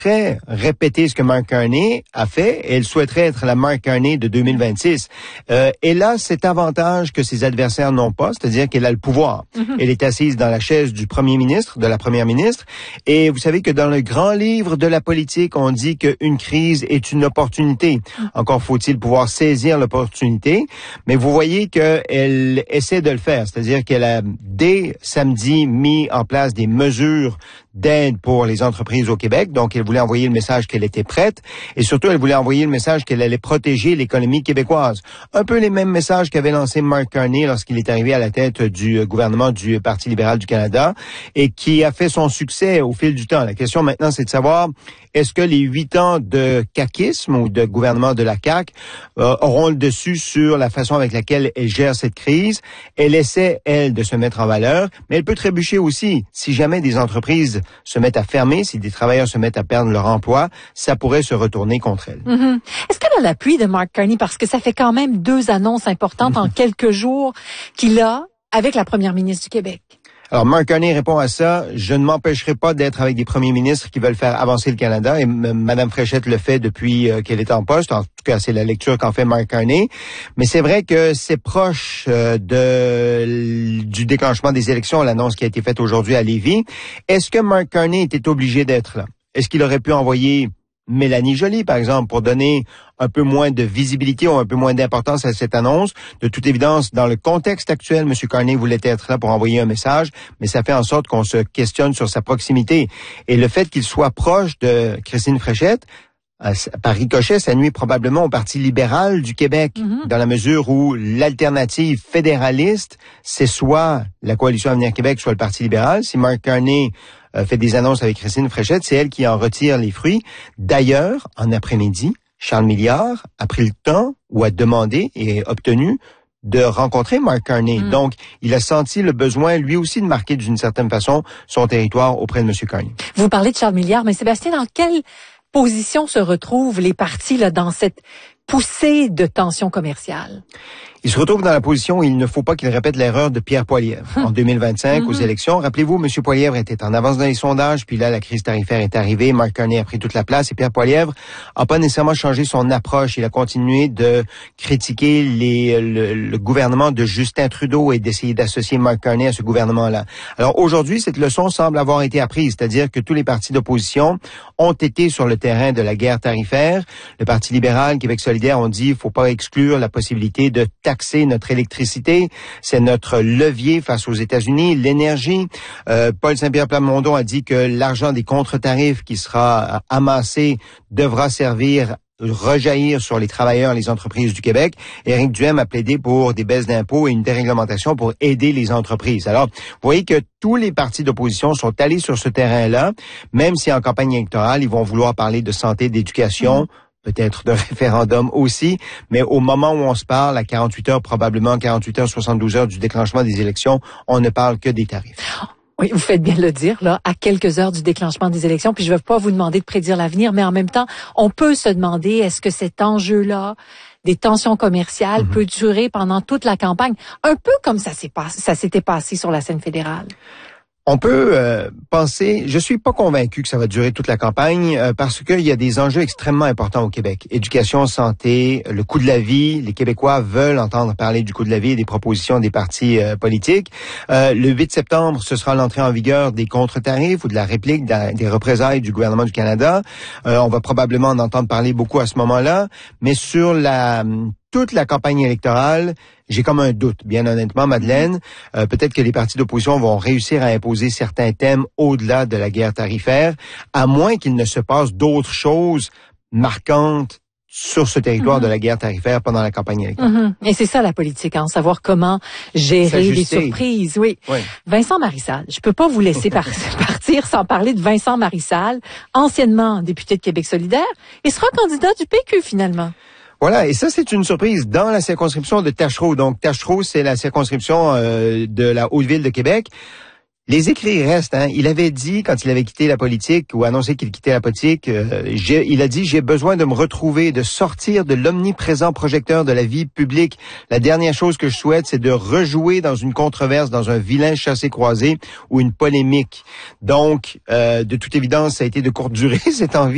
très répéter ce que Mark Carney a fait et elle souhaiterait être la Mark Carney de 2026. Elle a cet avantage que ses adversaires n'ont pas, c'est-à-dire qu'elle a le pouvoir. Elle est assise dans la chaise du premier ministre, de la première ministre, et vous savez que dans le grand livre de la politique, on dit qu'une crise est une opportunité. Encore faut-il pouvoir saisir l'opportunité, mais vous voyez qu'elle essaie de le faire, c'est-à-dire qu'elle a dès samedi mis en place des mesures d'aide pour les entreprises au Québec. Donc, elle voulait envoyer le message qu'elle était prête et surtout, elle voulait envoyer le message qu'elle allait protéger l'économie québécoise. Un peu les mêmes messages qu'avait lancé Mark Carney lorsqu'il est arrivé à la tête du gouvernement du Parti libéral du Canada et qui a fait son succès au fil du temps. La question maintenant, c'est de savoir est-ce que les 8 ans de caquisme ou de gouvernement de la CAQ auront le dessus sur la façon avec laquelle elle gère cette crise. Elle essaie, elle, de se mettre en valeur, mais elle peut trébucher aussi. Si jamais des entreprises se mettent à fermer, si des travailleurs se mettent à perdre leur emploi, ça pourrait se retourner contre elle. Est-ce qu'elle a l'appui de Mark Carney? Parce que ça fait quand même 2 annonces importantes en quelques jours qu'il a avec la première ministre du Québec. Alors, Mark Carney répond à ça. Je ne m'empêcherai pas d'être avec des premiers ministres qui veulent faire avancer le Canada. Et Mme Fréchette le fait depuis qu'elle est en poste. En tout cas, c'est la lecture qu'en fait Mark Carney. Mais c'est vrai que c'est proche du déclenchement des élections, l'annonce qui a été faite aujourd'hui à Lévis. Est-ce que Mark Carney était obligé d'être là? Est-ce qu'il aurait pu envoyer Mélanie Joly, par exemple, pour donner un peu moins de visibilité ou un peu moins d'importance à cette annonce? De toute évidence, dans le contexte actuel, M. Carney voulait être là pour envoyer un message, mais ça fait en sorte qu'on se questionne sur sa proximité. Et le fait qu'il soit proche de Christine Fréchette, par ricochet, ça nuit probablement au Parti libéral du Québec, dans la mesure où l'alternative fédéraliste, c'est soit la Coalition Avenir Québec, soit le Parti libéral. Si Mark Carney fait des annonces avec Christine Fréchette, c'est elle qui en retire les fruits. D'ailleurs, en après-midi, Charles Milliard a pris le temps ou a demandé et obtenu de rencontrer Mark Carney. Donc, il a senti le besoin, lui aussi, de marquer d'une certaine façon son territoire auprès de M. Carney. Vous parlez de Charles Milliard, mais Sébastien, dans quelle position se retrouvent les partis là dans cette poussée de tension commerciale? Il se retrouve dans la position où il ne faut pas qu'il répète l'erreur de Pierre Poilievre en 2025 aux élections. Rappelez-vous, M. Poilievre était en avance dans les sondages, puis là, la crise tarifaire est arrivée, Mark Carney a pris toute la place et Pierre Poilievre n'a pas nécessairement changé son approche. Il a continué de critiquer le gouvernement de Justin Trudeau et d'essayer d'associer Mark Carney à ce gouvernement-là. Alors aujourd'hui, cette leçon semble avoir été apprise, c'est-à-dire que tous les partis d'opposition ont été sur le terrain de la guerre tarifaire. Le Parti libéral, Québec solidaire, ont dit qu'il ne faut pas exclure la possibilité de taxer notre électricité. C'est notre levier face aux États-Unis, l'énergie. Paul Saint-Pierre Plamondon a dit que l'argent des contre-tarifs qui sera amassé devra servir rejaillir sur les travailleurs, les entreprises du Québec. Éric Duhem a plaidé pour des baisses d'impôts et une déréglementation pour aider les entreprises. Alors, vous voyez que tous les partis d'opposition sont allés sur ce terrain-là, même si en campagne électorale, ils vont vouloir parler de santé, d'éducation, peut-être de référendum aussi, mais au moment où on se parle, à 48 heures, probablement 48 heures, 72 heures du déclenchement des élections, on ne parle que des tarifs. Oui, vous faites bien de le dire, là, à quelques heures du déclenchement des élections, puis je ne vais pas vous demander de prédire l'avenir, mais en même temps, on peut se demander, est-ce que cet enjeu-là, des tensions commerciales, peut durer pendant toute la campagne, un peu comme ça s'était passé sur la scène fédérale? On peut penser, je suis pas convaincu que ça va durer toute la campagne parce qu'il y a des enjeux extrêmement importants au Québec. Éducation, santé, le coût de la vie. Les Québécois veulent entendre parler du coût de la vie et des propositions des partis politiques. Le 8 septembre, ce sera l'entrée en vigueur des contre-tarifs ou de la réplique des représailles du gouvernement du Canada. On va probablement en entendre parler beaucoup à ce moment-là, mais sur toute la campagne électorale, j'ai comme un doute, bien honnêtement, Madeleine. Peut-être que les partis d'opposition vont réussir à imposer certains thèmes au-delà de la guerre tarifaire, à moins qu'il ne se passe d'autres choses marquantes sur ce territoire de la guerre tarifaire pendant la campagne électorale. Et c'est ça la politique, hein, savoir comment gérer les surprises. Oui. Vincent Marissal, je peux pas vous laisser partir sans parler de Vincent Marissal, anciennement député de Québec solidaire, et sera candidat du PQ finalement. Voilà, et ça, c'est une surprise dans la circonscription de Taschereau. Donc, Taschereau, c'est la circonscription de la Haute-Ville de Québec. Les écrits restent. Il avait dit, quand il avait quitté la politique, ou annoncé qu'il quittait la politique, il a dit « J'ai besoin de me retrouver, de sortir de l'omniprésent projecteur de la vie publique. La dernière chose que je souhaite, c'est de rejouer dans une controverse, dans un vilain chassé-croisé ou une polémique. » Donc, de toute évidence, ça a été de courte durée, cette envie.